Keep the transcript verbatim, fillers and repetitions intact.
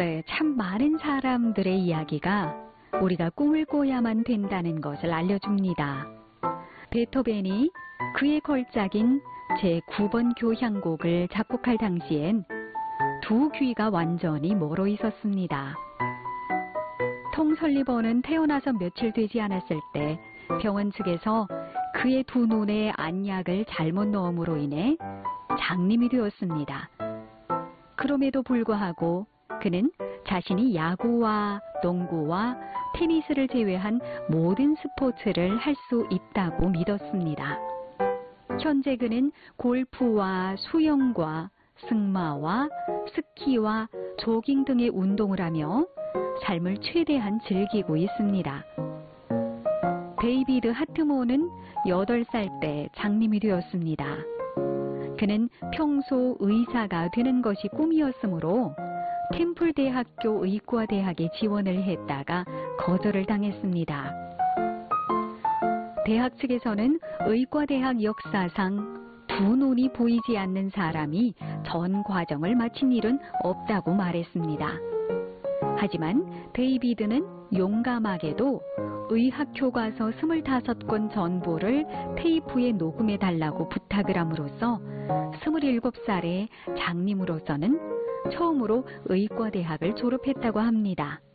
네, 참 많은 사람들의 이야기가 우리가 꿈을 꿔야만 된다는 것을 알려줍니다. 베토벤이 그의 걸작인 제구 번 교향곡을 작곡할 당시엔 두 귀가 완전히 멀어 있었습니다. 톰 설리번은 태어나서 며칠 되지 않았을 때 병원 측에서 그의 두 눈에 안약을 잘못 넣음으로 인해 장님이 되었습니다. 그럼에도 불구하고 그는 자신이 야구와 농구와 테니스를 제외한 모든 스포츠를 할 수 있다고 믿었습니다. 현재 그는 골프와 수영과 승마와 스키와 조깅 등의 운동을 하며 삶을 최대한 즐기고 있습니다. 데이비드 하트모어는 여덟 살 때 장님이 되었습니다. 그는 평소 의사가 되는 것이 꿈이었으므로 템플 대학교 의과대학에 지원을 했다가 거절을 당했습니다. 대학 측에서는 의과대학 역사상 두 눈이 보이지 않는 사람이 전 과정을 마친 일은 없다고 말했습니다. 하지만 데이비드는 용감하게도 의학 교과서 스물다섯 권 전부를 테이프에 녹음해 달라고 부탁을 함으로써 스물일곱 살의 장님으로서는 처음으로 의과대학을 졸업했다고 합니다.